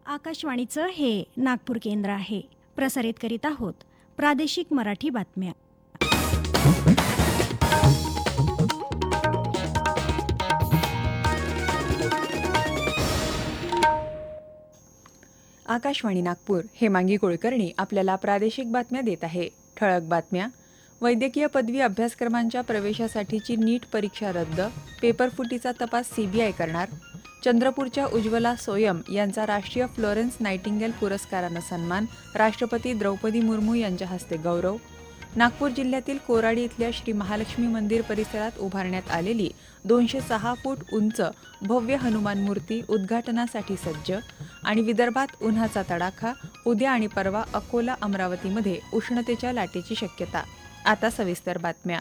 आकाशवाणीचं हे नागपूर केंद्र आहे. प्रसारित करीत आहोत प्रादेशिक मराठी बातम्या. आकाशवाणी नागपूर हेमांगी कुलकर्णी आपल्याला प्रादेशिक बातम्या देत आहे. ठळक बातम्या. वैद्यकीय पदवी अभ्यासक्रमांच्या प्रवेशासाठीची नीट परीक्षा रद्द, पेपरफुटीचा तपास सीबीआय करणार. चंद्रपूरच्या उज्ज्वला सोयम यांचा राष्ट्रीय फ्लोरेन्स नायटिंगेल पुरस्कारानं सन्मान, राष्ट्रपती द्रौपदी मुर्मू यांच्या हस्ते गौरव. नागपूर जिल्ह्यातील कोराडी इथल्या श्री महालक्ष्मी मंदिर परिसरात उभारण्यात आलेली 206 फूट उंच भव्य हनुमान मूर्ती उद्घाटनासाठी सज्ज. आणि विदर्भात उन्हाचा तडाखा, उद्या आणि परवा अकोला अमरावतीमध्ये उष्णतेच्या लाटेची शक्यता. आता सविस्तर बातम्या.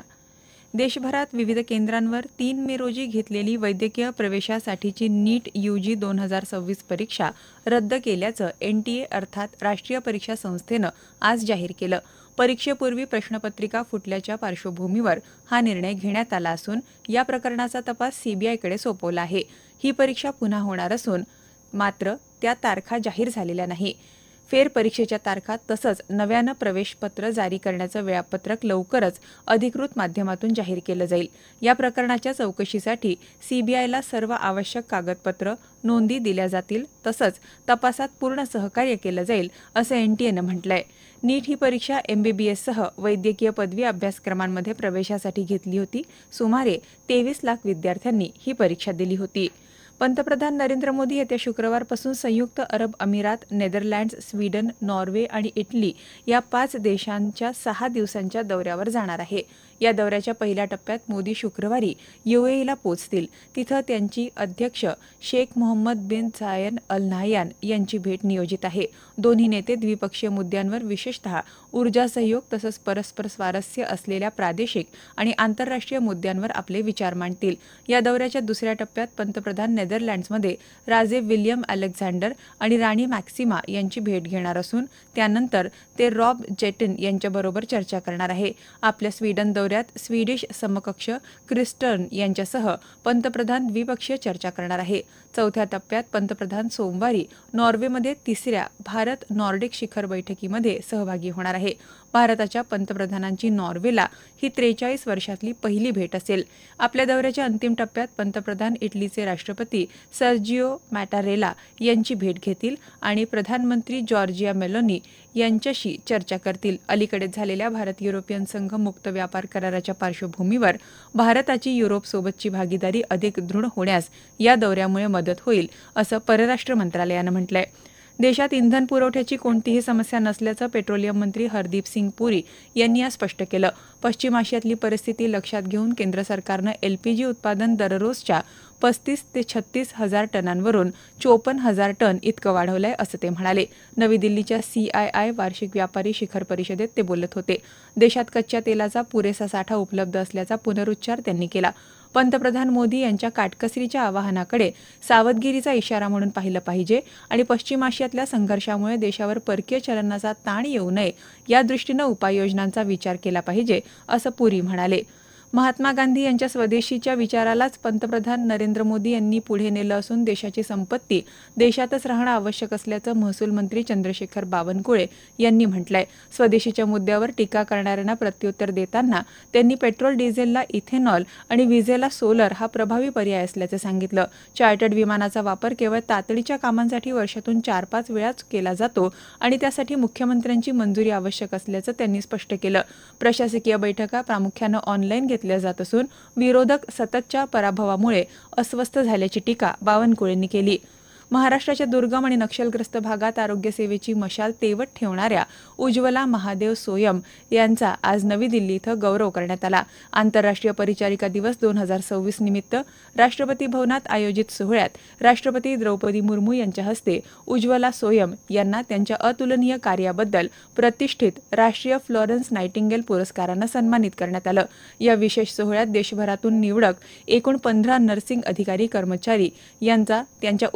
देशभरात विविध केंद्रांवर 3 मे रोजी घेतलेली वैद्यकीय प्रवेशासाठीची नीट यूजी 2026 परीक्षा रद्द केल्याचं एनटीए अर्थात राष्ट्रीय परीक्षा संस्थेनं आज जाहीर केलं. परीक्षेपूर्वी प्रश्नपत्रिका फुटल्याच्या पार्श्वभूमीवर हा निर्णय घेण्यात आला असून या प्रकरणाचा तपास सीबीआयकडे सोपवला आहे. ही परीक्षा पुन्हा होणार असून मात्र त्या तारखा जाहीर झालेल्या नाही. फेरपरीक्षेच्या तारखा तसंच नव्यानं प्रवेशपत्र जारी करण्याचं वेळापत्रक लवकरच अधिकृत माध्यमातून जाहीर केलं जाईल. या प्रकरणाच्या चौकशीसाठी सीबीआयला सर्व आवश्यक कागदपत्र, नोंदी दिल्या जातील तसंच तपासात पूर्ण सहकार्य केलं जाईल असं एनटीएनं म्हटलंय. नीट ही परीक्षा एमबीबीएससह वैद्यकीय पदवी अभ्यासक्रमांमध्ये प्रवेशासाठी घेतली होती. सुमारे 23 लाख विद्यार्थ्यांनी ही परीक्षा दिली होती. पंतप्रधान नरेंद्र मोदी येत्या शुक्रवारपासून संयुक्त अरब अमिरात, नेदरलँड्स, स्वीडन, नॉर्वे आणि इटली या 5 देशांच्या 6 दिवसांच्या दौऱ्यावर जाणार आहे. या दौऱ्याच्या पहिल्या टप्प्यात मोदी शुक्रवारी यूएईला पोहोचतील. तिथं त्यांची अध्यक्ष शेख मोहम्मद बिन झायद अल नाहयान यांची भेट नियोजित आहे. दोन्ही नेते द्विपक्षीय मुद्द्यांवर विशेषतः ऊर्जा सहयोग तसंच परस्पर स्वारस्य असलेल्या प्रादेशिक आणि आंतरराष्ट्रीय मुद्द्यांवर आपले विचार मांडतील. या दौऱ्याच्या दुसऱ्या टप्प्यात पंतप्रधान नेदरलँड्समध्ये राजे विल्यम अलेक्झांडर आणि राणी मॅक्सिमा यांची भेट घेणार असून त्यानंतर ते रॉब जेटिन यांच्याबरोबर चर्चा करणार आहे. आपल्या स्वीडन दौऱ्यात स्वीडिश समकक्ष क्रिस्टर्न यांच्यासह पंतप्रधान द्विपक्षीय चर्चा करणार आहे. चौथ्या टप्प्यात पंतप्रधान सोमवारी नॉर्वेमध्ये 3ऱ्या भारत नॉर्डिक शिखर बैठकीमध्ये सहभागी होणार आहे. भारताच्या पंतप्रधानांची नॉर्वेला ही 43 वर्षातली पहिली भेट असेल. आपल्या दौऱ्याच्या अंतिम टप्प्यात पंतप्रधान इटलीचे राष्ट्रपती सर्जिओ मॅटारेला यांची भेट घेतील आणि प्रधानमंत्री जॉर्जिया मेलोनी यांच्याशी चर्चा करतील. अलीकडेच झालेल्या भारत युरोपियन संघ मुक्त व्यापार कराराच्या पार्श्वभूमीवर भारताची युरोपसोबतची भागीदारी अधिक दृढ होण्यास या दौऱ्यामुळे मदत होईल असं परराष्ट्र मंत्रालयानं म्हटलंय. देशात इंधन पुरवठ्याची कोणतीही समस्या नसल्याचं पेट्रोलियम मंत्री हरदीप सिंग पुरी यांनी आज स्पष्ट केलं. पश्चिम आशियातली परिस्थिती लक्षात घेऊन केंद्र सरकारनं एलपीजी उत्पादन दररोजच्या 35 ते 36 हजार टनांवरून 54 हजार टन इतकं वाढवलंय असं ते म्हणाले. नवी दिल्लीच्या CII वार्षिक व्यापारी शिखर परिषदेत ते बोलत होते. देशात कच्च्या तेलाचा पुरेसा साठा उपलब्ध असल्याचा पुनरुच्चार त्यांनी केला. पंतप्रधान मोदी यांच्या काटकसरीच्या आवाहनाकडे सावधगिरीचा इशारा म्हणून पाहिलं पाहिजे आणि पश्चिम आशियातल्या संघर्षामुळे देशावर परकीय चलनाचा ताण येऊ नये या दृष्टीनं उपाययोजनांचा विचार केला पाहिजे असं पुरी म्हणाले. महात्मा गांधी यांच्या स्वदेशीच्या विचारालाच पंतप्रधान नरेंद्र मोदी यांनी पुढे नेलं असून देशाची संपत्ती देशातच राहणं आवश्यक असल्याचं महसूल मंत्री चंद्रशेखर बावनकुळे यांनी म्हटलंय. स्वदेशीच्या मुद्द्यावर टीका करणाऱ्यांना प्रत्युत्तर देताना त्यांनी पेट्रोल डिझेलला इथेनॉल आणि विजेला सोलर हा प्रभावी पर्याय असल्याचं सांगितलं. चार्टर्ड विमानाचा वापर केवळ तातडीच्या कामांसाठी वर्षातून 4-5 वेळाच केला जातो आणि त्यासाठी मुख्यमंत्र्यांची मंजुरी आवश्यक असल्याचं त्यांनी स्पष्ट केलं. प्रशासकीय बैठका प्रामुख्यानं ऑनलाईन घेतल्या जात असून विरोधक सततच्या पराभवामुळे अस्वस्थ झाल्याची टीका बावनकुळेंनी केली. महाराष्ट्राच्या दुर्गम आणि नक्षलग्रस्त भागात आरोग्यसेवेची मशाल तेवत ठेवणाऱ्या उज्ज्वला महादेव सोयम यांचा आज नवी दिल्ली इथं गौरव करण्यात आला. आंतरराष्ट्रीय परिचारिका दिवस 2026 निमित्त राष्ट्रपती भवनात आयोजित सोहळ्यात राष्ट्रपती द्रौपदी मुर्मू यांच्या हस्ते उज्ज्वला सोयम यांना त्यांच्या अतुलनीय कार्याबद्दल प्रतिष्ठित राष्ट्रीय फ्लोरेन्स नायटिंगेल पुरस्कारानं सन्मानित करण्यात आलं. या विशेष सोहळ्यात देशभरातून निवडक एकूण 15 नर्सिंग अधिकारी कर्मचारी यांचा त्यांच्या उत्कृष्ट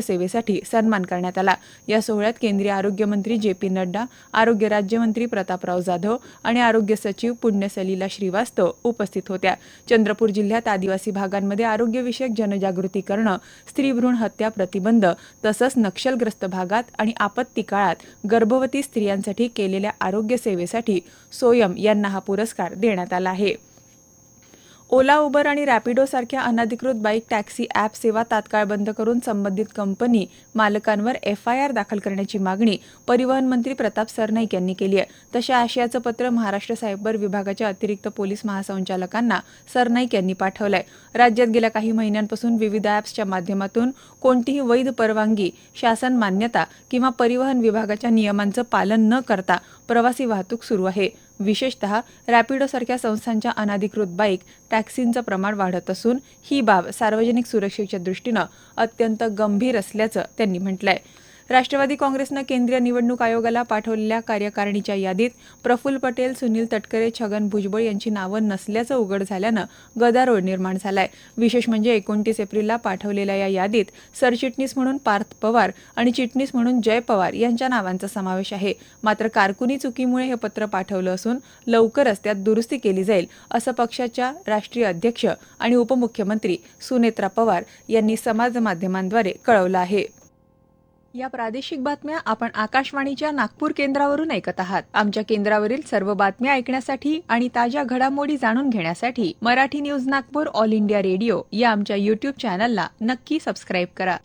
सेवेसाठी सन्मान करण्यात आला। या सोहळ्यात केंद्रीय आरोग्य मंत्री जे.पी. नड्डा, आरोग्य राज्यमंत्री प्रतापराव जाधव आणि आरोग्य सचिव पुण्यसलीला श्रीवास्तव उपस्थित होत्या। चंद्रपूर जिल्ह्यात आदिवासी भागांमध्ये आरोग्यविषयक जनजागृती करणं, स्त्रीभ्रूण हत्या प्रतिबंध तसंच नक्षलग्रस्त भागात आणि आपत्ती काळात गर्भवती स्त्रियांसाठी केलेल्या आरोग्य सेवेसाठी सोयम यांना हा पुरस्कार देण्यात आला आहे। ओला, उबर आणि रॅपिडो सारख्या अनधिकृत बाईक टॅक्सी ॲप सेवा तात्काळ बंद करून संबंधित कंपनी मालकांवर FIR दाखल करण्याची मागणी परिवहन मंत्री प्रताप सरनाईक यांनी केली आहे। तशा आशयाचं पत्र महाराष्ट्र सायबर विभागाच्या अतिरिक्त पोलीस महासंचालकांना सरनाईक यांनी पाठवलंय। राज्यात गेल्या काही महिन्यांपासून विविध ॲप्सच्या माध्यमातून कोणतीही वैध परवानगी, शासन मान्यता किंवा परिवहन विभागाच्या नियमांचं पालन न करता प्रवासी वाहतूक सुरू आहे। विशेषतः रॅपिडोसारख्या संस्थांच्या अनधिकृत बाईक टॅक्सींचं प्रमाण वाढत असून ही बाब सार्वजनिक सुरक्षेच्या दृष्टीनं अत्यंत गंभीर असल्याचं त्यांनी म्हटलंय। राष्ट्रवादी काँग्रेसनं केंद्रीय निवडणूक आयोगाला पाठवलेल्या कार्यकारिणीच्या यादीत प्रफुल्ल पटेल, सुनील तटकरे, छगन भुजबळ यांची नावं नसल्याचं उघड झाल्यानं गदारोळ निर्माण झालाय। विशेष म्हणजे 29 एप्रिलला पाठवलेल्या या यादीत सरचिटणीस म्हणून पार्थ पवार आणि चिटणीस म्हणून जय पवार यांच्या नावांचा समावेश आहे। मात्र कारकुनी चुकीमुळे हे पत्र पाठवलं असून लवकरच त्यात दुरुस्ती केली जाईल असं पक्षाच्या राष्ट्रीय अध्यक्ष आणि उपमुख्यमंत्री सुनेत्रा पवार यांनी समाज माध्यमांद्वारे कळवलं आहे। या प्रादेशिक बातम्या आपण आकाशवाणीच्या नागपूर केंद्रावरून ऐकत आहात। आमच्या केंद्रावरील सर्व बातम्या ऐकण्यासाठी आणि ताज्या घडामोडी जाणून घेण्यासाठी Marathi news Nagpur all India radio या आमच्या YouTube चॅनलला नक्की सबस्क्राईब करा।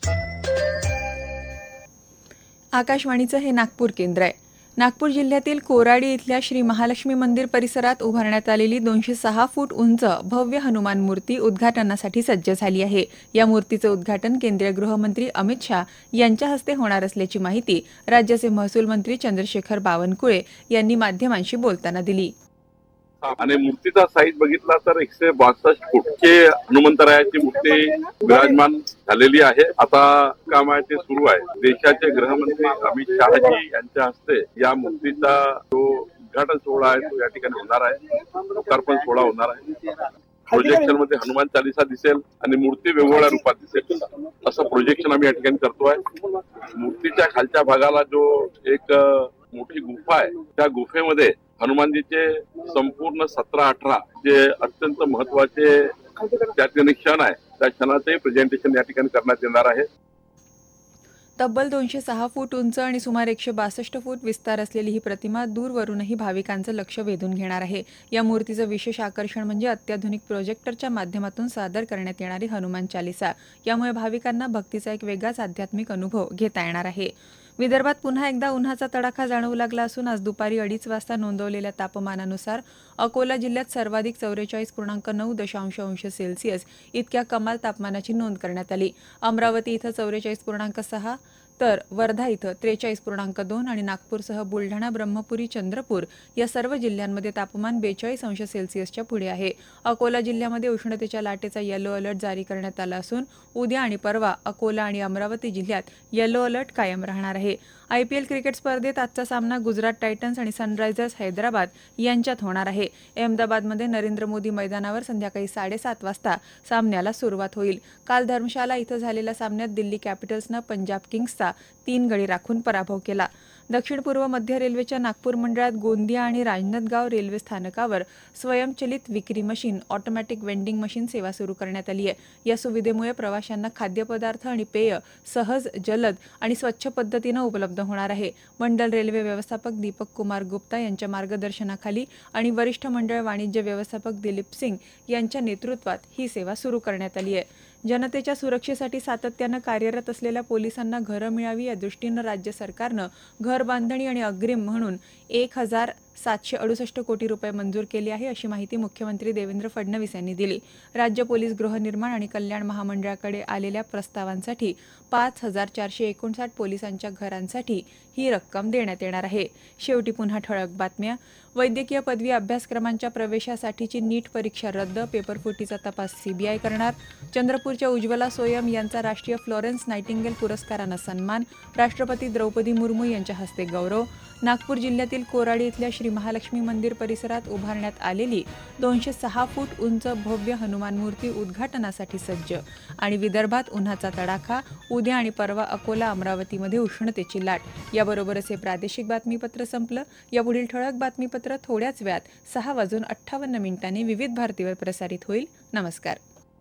आकाशवाणीचं हे नागपूर केंद्र आहे। नागपूर जिल्ह्यातील कोराडी इथल्या श्री महालक्ष्मी मंदिर परिसरात उभारण्यात आलेली 206 फूट उंच भव्य हनुमान मूर्ती उद्घाटनासाठी सज्ज झाली आहे। या मूर्तीचं उद्घाटन केंद्रीय गृहमंत्री अमित शाह यांच्या हस्ते होणार असल्याची माहिती राज्याचे महसूल मंत्री चंद्रशेखर बावनकुळे यांनी माध्यमांशी बोलताना दिली। आणि मूर्तीचा साईज बघितला तर 162 फूटची हनुमंतरायाची मूर्ती विराजमान झालेली आहे। आता काम आहे ते सुरू आहे। देशाचे गृहमंत्री अमित शहाजी यांच्या हस्ते या मूर्तीचा जो उद्घाटन सोहळा आहे तो या ठिकाणी होणार आहे। लोकार्पण सोहळा होणार आहे। प्रोजेक्शन मध्ये हनुमान चालीसा दिसेल आणि मूर्ती वेगवेगळ्या रूपात दिसेल असं प्रोजेक्शन आम्ही या ठिकाणी करतोय। मूर्तीच्या खालच्या भागाला जो एक मोठी गुफा आहे त्या गुफेमध्ये हनुमानजीचे संपूर्ण 17-18 जे अत्यंत महत्वाचे त्या ठिकाणी क्षण आहे त्या क्षणाचे प्रेझेंटेशन या ठिकाणी करण्यात येणार आहे। तब्बल 206 फूट उंच आणि सुमारे 162 फूट विस्तार असलेली ही प्रतिमा दूरवरूनही भाविकांचं लक्ष वेधून घेणार आहे। या मूर्तीचं विशेष आकर्षण म्हणजे अत्याधुनिक प्रोजेक्टरच्या माध्यमातून सादर करण्यात येणारी हनुमान चालीसा। यामुळे भाविकांना भक्तीचा एक वेगळाच आध्यात्मिक अनुभव घेता येणार आहे। विदर्भात पुन्हा एकदा उन्हाचा तडाखा जाणवू लागला असून आज दुपारी 2:30 वाजता नोंदवलेल्या तापमानानुसार अकोला जिल्ह्यात सर्वाधिक 44.9 अंश सेल्सिअस इतक्या कमाल तापमानाची नोंद करण्यात आली। अमरावती इथं 44.6 तर वर्धा इथं 43.2 आणि नागपूरसह बुलढाणा, ब्रह्मपुरी, चंद्रपूर या सर्व जिल्ह्यांमध्ये तापमान 42 अंश सेल्सिअसच्या पुढे आहे। अकोला जिल्ह्यामध्ये उष्णतेच्या लाटेचा येलो अलर्ट जारी करण्यात आला असून उद्या आणि परवा अकोला आणि अमरावती जिल्ह्यात येलो अलर्ट कायम राहणार आहे। IPL क्रिकेट स्पर्धेत आजचा सामना गुजरात टायटन्स आणि सनरायझर्स हैदराबाद यांच्यात होणार आहे। अहमदाबादमध्ये नरेंद्र मोदी मैदानावर संध्याकाळी 7:30 वाजता सामन्याला सुरुवात होईल। काल धर्मशाला इथं झालेल्या सामन्यात दिल्ली कॅपिटल्सनं पंजाब किंग्सचा 3 गडी राखून पराभव केला। दक्षिण पूर्व मध्य रेल्वेच्या नागपूर मंडळात गोंदिया आणि राजनांदगाव रेल्वे स्थानकावर स्वयंचलित विक्री मशीन ऑटोमॅटिक वेंडिंग मशीन सेवा सुरू करण्यात आली आहे। या सुविधेमुळे प्रवाशांना खाद्यपदार्थ आणि पेय सहज, जलद आणि स्वच्छ पद्धतीनं उपलब्ध होणार आहे। मंडल रेल्वे व्यवस्थापक दीपक कुमार गुप्ता यांच्या मार्गदर्शनाखाली आणि वरिष्ठ मंडळ वाणिज्य व्यवस्थापक दिलीप सिंग यांच्या नेतृत्वात ही सेवा सुरू करण्यात आली आहे। जनतेच्या सुरक्षेसाठी सातत्यानं कार्यरत असलेल्या पोलिसांना घरं मिळावी या दृष्टीनं राज्य सरकारनं घर बांधणी आणि अग्रिम म्हणून 1,768 कोटी रुपये मंजूर केले आहे अशी माहिती मुख्यमंत्री देवेंद्र फडणवीस यांनी दिली। राज्य पोलीस गृहनिर्माण आणि कल्याण महामंडळाकडे आलेल्या प्रस्तावांसाठी 5,459 पोलिसांच्या घरांसाठी ही रक्कम देण्यात येणार आहे। शेवटी पुन्हा ठळक बातम्या। वैद्यकीय पदवी अभ्यासक्रमांच्या प्रवेशासाठीची नीट परीक्षा रद्द, पेपरफुटीचा तपास CBI करणार। चंद्रपूरच्या उज्ज्वला सोयम यांचा राष्ट्रीय फ्लोरेन्स नायटिंगेल पुरस्कारानं सन्मान, राष्ट्रपती द्रौपदी मुर्मू यांच्या हस्ते गौरव। नागपूर जिल्ह्यातील कोराडी इथल्या श्री महालक्ष्मी मंदिर परिसरात उभारण्यात आलेली 206 फूट उंच भव्य हनुमान मूर्ती उद्घाटनासाठी सज्ज. आणि विदर्भात उन्हाचा तडाखा, उद्या आणि परवा अकोला अमरावतीमध्ये उष्णतेची लाट. याबरोबरच हे प्रादेशिक बातमीपत्र संपलं. यापुढील ठळक बातमीपत्र थोड्याच वेळात 6:58 विविध भारतीवर प्रसारित होईल. नमस्कार.